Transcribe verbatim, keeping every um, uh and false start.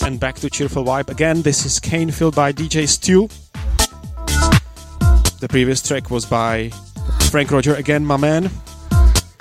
and back to Cheerful Vibe. Again, this is Canfield by D J Stu. The previous track was by Frank Roger, again, my man.